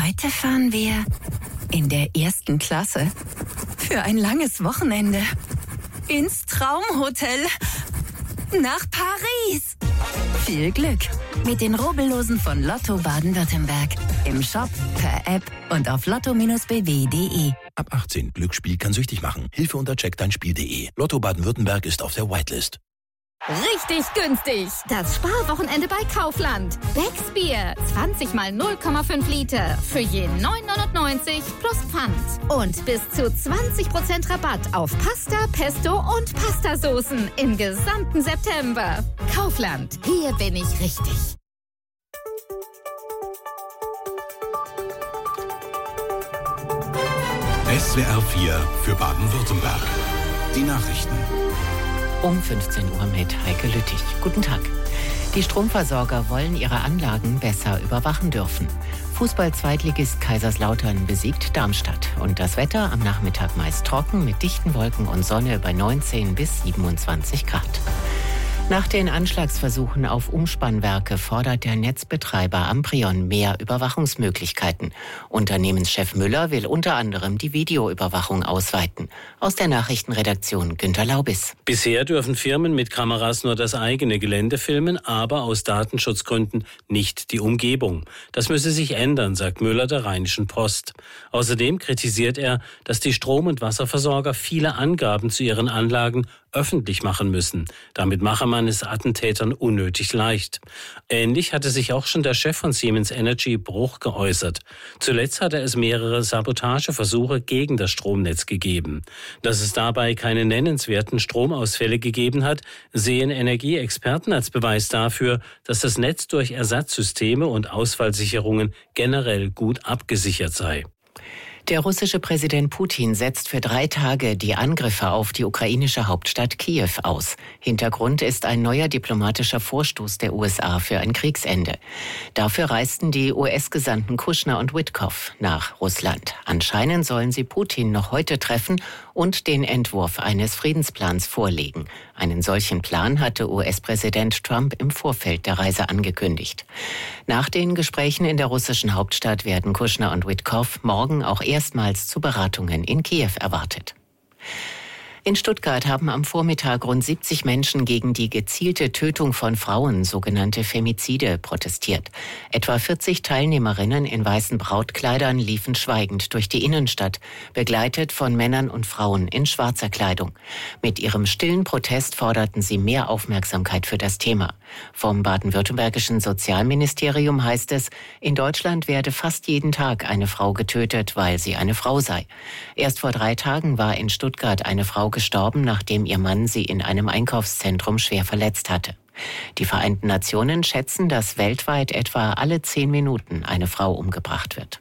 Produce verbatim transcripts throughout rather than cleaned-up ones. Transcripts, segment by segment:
Heute fahren wir in der ersten Klasse für ein langes Wochenende ins Traumhotel nach Paris. Viel Glück mit den Rubbellosen von Lotto Baden-Württemberg. Im Shop, per App und auf lotto Bindestrich b w punkt d e. Ab achtzehn. Glücksspiel kann süchtig machen. Hilfe unter check dein Spiel punkt d e. Lotto Baden-Württemberg ist auf der Whitelist. Richtig günstig! Das Sparwochenende bei Kaufland. Becks Bier, zwanzig mal null Komma fünf Liter für je neun neunundneunzig plus Pfand. Und bis zu zwanzig Prozent Rabatt auf Pasta, Pesto und Pastasoßen im gesamten September. Kaufland, hier bin ich richtig. S W R vier für Baden-Württemberg. Die Nachrichten. Um fünfzehn Uhr mit Heike Lüttich. Guten Tag. Die Stromversorger wollen ihre Anlagen besser überwachen dürfen. Fußball-Zweitligist Kaiserslautern besiegt Darmstadt. Und das Wetter am Nachmittag meist trocken mit dichten Wolken und Sonne bei neunzehn bis siebenundzwanzig Grad. Nach den Anschlagsversuchen auf Umspannwerke fordert der Netzbetreiber Amprion mehr Überwachungsmöglichkeiten. Unternehmenschef Müller will unter anderem die Videoüberwachung ausweiten. Aus der Nachrichtenredaktion Günter Laubis. Bisher dürfen Firmen mit Kameras nur das eigene Gelände filmen, aber aus Datenschutzgründen nicht die Umgebung. Das müsse sich ändern, sagt Müller der Rheinischen Post. Außerdem kritisiert er, dass die Strom- und Wasserversorger viele Angaben zu ihren Anlagen öffentlich machen müssen. Damit mache man es Attentätern unnötig leicht. Ähnlich hatte sich auch schon der Chef von Siemens Energy, Bruch, geäußert. Zuletzt hatte es mehrere Sabotageversuche gegen das Stromnetz gegeben. Dass es dabei keine nennenswerten Stromausfälle gegeben hat, sehen Energieexperten als Beweis dafür, dass das Netz durch Ersatzsysteme und Ausfallsicherungen generell gut abgesichert sei. Der russische Präsident Putin setzt für drei Tage die Angriffe auf die ukrainische Hauptstadt Kiew aus. Hintergrund ist ein neuer diplomatischer Vorstoß der U S A für ein Kriegsende. Dafür reisten die U S-Gesandten Kushner und Witkow nach Russland. Anscheinend sollen sie Putin noch heute treffen und den Entwurf eines Friedensplans vorlegen. Einen solchen Plan hatte U S-Präsident Trump im Vorfeld der Reise angekündigt. Nach den Gesprächen in der russischen Hauptstadt werden Kushner und Witkow morgen auch erstmals zu Beratungen in Kiew erwartet. In Stuttgart haben am Vormittag rund siebzig Menschen gegen die gezielte Tötung von Frauen, sogenannte Femizide, protestiert. Etwa vierzig Teilnehmerinnen in weißen Brautkleidern liefen schweigend durch die Innenstadt, begleitet von Männern und Frauen in schwarzer Kleidung. Mit ihrem stillen Protest forderten sie mehr Aufmerksamkeit für das Thema. Vom baden-württembergischen Sozialministerium heißt es, in Deutschland werde fast jeden Tag eine Frau getötet, weil sie eine Frau sei. Erst vor drei Tagen war in Stuttgart eine Frau gestorben, nachdem ihr Mann sie in einem Einkaufszentrum schwer verletzt hatte. Die Vereinten Nationen schätzen, dass weltweit etwa alle zehn Minuten eine Frau umgebracht wird.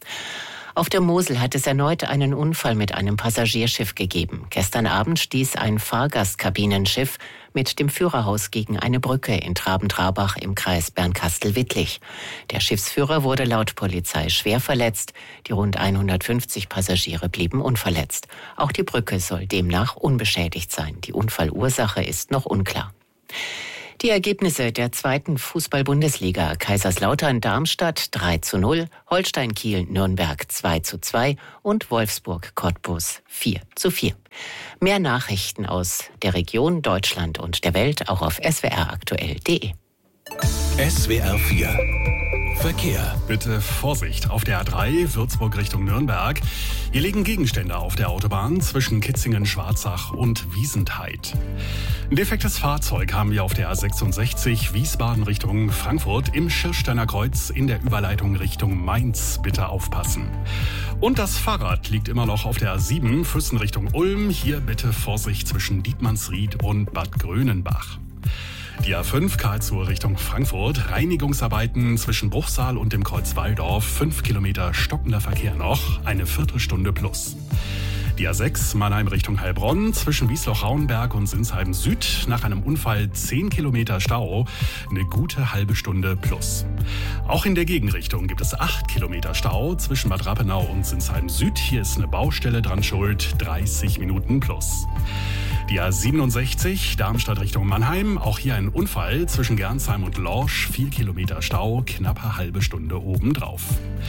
Auf der Mosel hat es erneut einen Unfall mit einem Passagierschiff gegeben. Gestern Abend stieß ein Fahrgastkabinenschiff mit dem Führerhaus gegen eine Brücke in Traben-Trarbach im Kreis Bernkastel-Wittlich. Der Schiffsführer wurde laut Polizei schwer verletzt. Die rund hundertfünfzig Passagiere blieben unverletzt. Auch die Brücke soll demnach unbeschädigt sein. Die Unfallursache ist noch unklar. Die Ergebnisse der zweiten Fußball-Bundesliga: Kaiserslautern-Darmstadt drei zu null, Holstein-Kiel-Nürnberg zwei zu zwei und Wolfsburg-Cottbus vier zu vier. Mehr Nachrichten aus der Region, Deutschland und der Welt auch auf s w r aktuell punkt d e. S W R vier Verkehr. Bitte Vorsicht auf der A drei Würzburg Richtung Nürnberg. Hier liegen Gegenstände auf der Autobahn zwischen Kitzingen-Schwarzach und Wiesentheit. Ein defektes Fahrzeug haben wir auf der A sechsundsechzig Wiesbaden Richtung Frankfurt im Schirsteiner Kreuz in der Überleitung Richtung Mainz. Bitte aufpassen. Und das Fahrrad liegt immer noch auf der A sieben Füssen Richtung Ulm. Hier bitte Vorsicht zwischen Dietmannsried und Bad Grönenbach. Die A fünf Karlsruhe Richtung Frankfurt, Reinigungsarbeiten zwischen Bruchsal und dem Kreuz Walldorf, fünf Kilometer stockender Verkehr noch, eine Viertelstunde plus. Die A sechs Mannheim Richtung Heilbronn, zwischen Wiesloch-Rauenberg und Sinsheim Süd, nach einem Unfall zehn Kilometer Stau, eine gute halbe Stunde plus. Auch in der Gegenrichtung gibt es acht Kilometer Stau zwischen Bad Rappenau und Sinsheim Süd, hier ist eine Baustelle dran schuld, dreißig Minuten plus. Die A siebenundsechzig, Darmstadt Richtung Mannheim, auch hier ein Unfall zwischen Gernsheim und Lorsch, vier Kilometer Stau, knappe halbe Stunde obendrauf.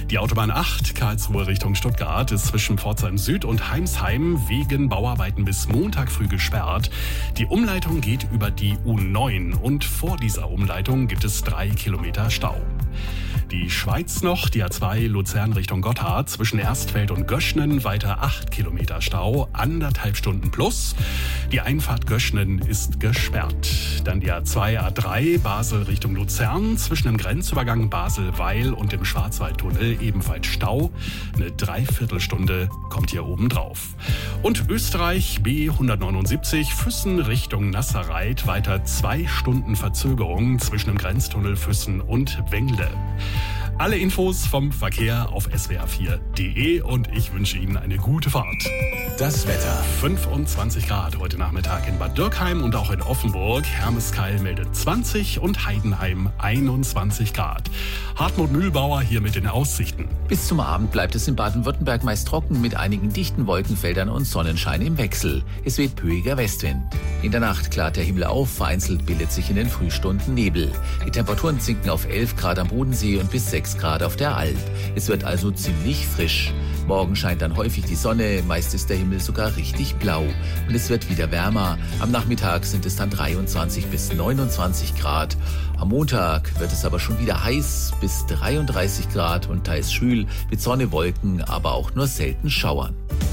Die Autobahn acht, Karlsruhe Richtung Stuttgart, ist zwischen Pforzheim Süd und Heimsheim wegen Bauarbeiten bis Montag früh gesperrt. Die Umleitung geht über die U neun und vor dieser Umleitung gibt es drei Kilometer Stau. Die Schweiz noch, die A zwei Luzern Richtung Gotthard, zwischen Erstfeld und Göschnen weiter acht Kilometer Stau, anderthalb Stunden plus. Die Einfahrt Göschnen ist gesperrt. Dann die A zwei A drei Basel Richtung Luzern, zwischen dem Grenzübergang Basel-Weil und dem Schwarzwaldtunnel ebenfalls Stau. Eine Dreiviertelstunde kommt hier oben drauf. Und Österreich B hundertneunundsiebzig Füssen Richtung Nasserreit, weiter zwei Stunden Verzögerung zwischen dem Grenztunnel Füssen und Wengle. Alle Infos vom Verkehr auf s w r vier punkt d e und ich wünsche Ihnen eine gute Fahrt. Das Wetter. fünfundzwanzig Grad heute Nachmittag in Bad Dürkheim und auch in Offenburg. Hermeskeil meldet zwanzig und Heidenheim einundzwanzig Grad. Hartmut Mühlbauer hier mit den Aussichten. Bis zum Abend bleibt es in Baden-Württemberg meist trocken mit einigen dichten Wolkenfeldern und Sonnenschein im Wechsel. Es weht böiger Westwind. In der Nacht klart der Himmel auf, vereinzelt bildet sich in den Frühstunden Nebel. Die Temperaturen sinken auf elf Grad am Bodensee und bis sechs Grad auf der Alp. Es wird also ziemlich frisch. Morgen scheint dann häufig die Sonne, meist ist der Himmel sogar richtig blau. Und es wird wieder wärmer. Am Nachmittag sind es dann dreiundzwanzig bis neunundzwanzig Grad. Am Montag wird es aber schon wieder heiß bis dreiunddreißig Grad und teils schwül mit Sonne, Wolken, aber auch nur selten Schauern.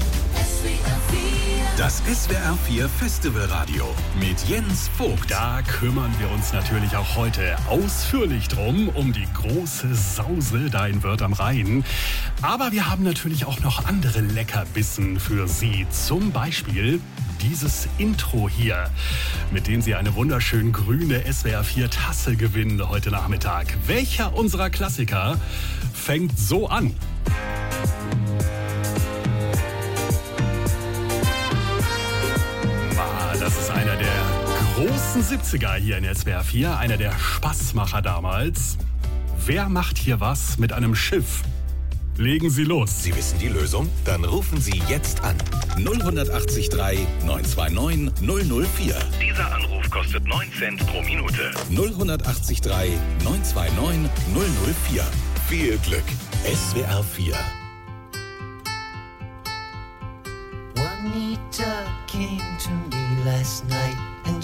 Das S W R vier Festivalradio mit Jens Vogt. Da kümmern wir uns natürlich auch heute ausführlich drum, um die große Sause da in Wörth am Rhein. Aber wir haben natürlich auch noch andere Leckerbissen für Sie. Zum Beispiel dieses Intro hier, mit dem Sie eine wunderschön grüne S W R vier Tasse gewinnen heute Nachmittag. Welcher unserer Klassiker fängt so an? Das ist einer der großen siebziger hier in S W R vier, einer der Spaßmacher damals. Wer macht hier was mit einem Schiff? Legen Sie los. Sie wissen die Lösung? Dann rufen Sie jetzt an. null acht drei neun zwei neun null null vier. Dieser Anruf kostet neun Cent pro Minute. null acht drei neun zwei neun null null vier. Viel Glück. S W R vier. Juanita came to me last night.